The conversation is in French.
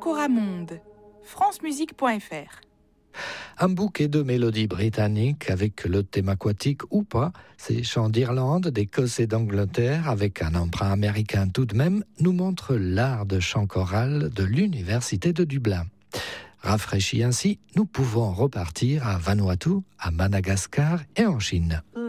Coramonde, francemusique.fr. Un bouquet de mélodies britanniques avec le thème aquatique ou pas, ces chants d'Irlande, d'Écosse et d'Angleterre, avec un emprunt américain tout de même, nous montrent l'art de chant choral de l'Université de Dublin. Rafraîchis ainsi, nous pouvons repartir à Vanuatu, à Madagascar et en Chine.